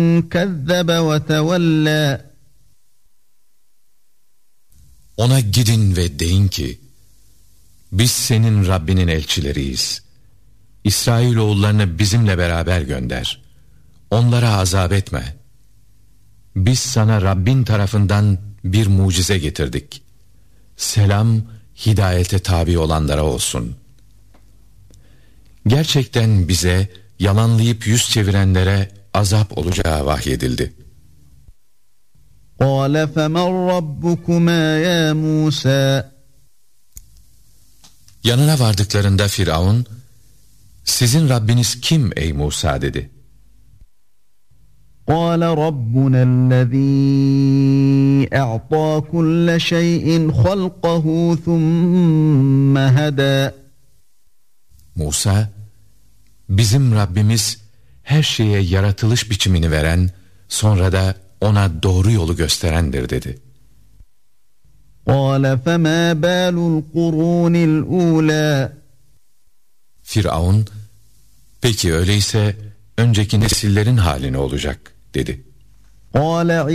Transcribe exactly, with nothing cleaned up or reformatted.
كذب وتولى. Ona gidin ve deyin ki, biz senin Rabbinin elçileriyiz. İsrailoğullarını bizimle beraber gönder. Onlara azap etme. Biz sana Rabbin tarafından bir mucize getirdik. Selam, hidayete tabi olanlara olsun. Gerçekten bize yalanlayıp yüz çevirenlere azap olacağı vahyedildi. قَالَ فَمَنْ رَبُّكُمَا يَا مُوسَى. Yanına vardıklarında Firavun, sizin Rabbiniz kim ey Musa dedi. قَالَ رَبُّنَا الَّذ۪ي اَعْطَى كُلَّ شَيْءٍ خَلْقَهُ ثُمَّ هَدَى. Musa, bizim Rabbimiz her şeye yaratılış biçimini veren, sonra da ona doğru yolu gösterendir dedi. قَالَ فَمَا بَالُ الْقُرُونِ الْأُولَى. Firavun, peki öyleyse önceki nesillerin hali ne olacak dedi. قَالَ